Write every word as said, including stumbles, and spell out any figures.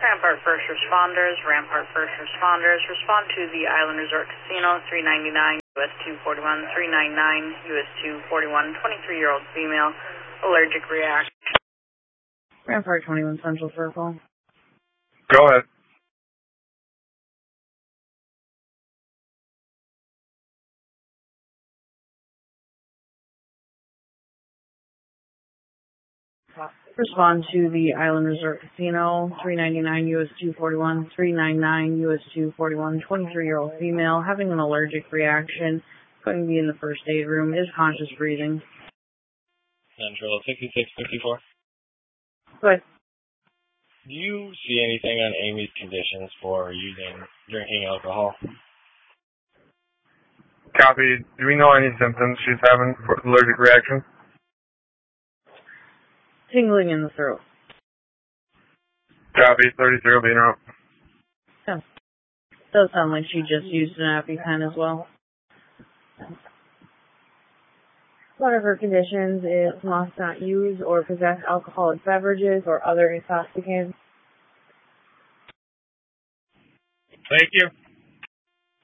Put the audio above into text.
Rampart First Responders, Rampart First Responders, respond to the Island Resort Casino, three ninety-nine U S two forty-one, three ninety-nine U S two forty-one, twenty-three-year-old female, allergic reaction. Rampart twenty-one Central Circle. Go ahead. Respond to the Island Resort Casino, three ninety-nine U S two forty-one, three ninety-nine U S two forty-one, twenty-three-year-old female, having an allergic reaction, going to be in the first aid room, is conscious breathing. Central sixty-six fifty-four. Good. Do you see anything on Amy's conditions for using, drinking alcohol? Copy. Do we know any symptoms she's having for allergic reaction? Tingling in the throat. Copy. thirty-three will be in out. Yeah. Does sound like she just used an EpiPen as well. One of her conditions is must not use or possess alcoholic beverages or other intoxicants. Thank you.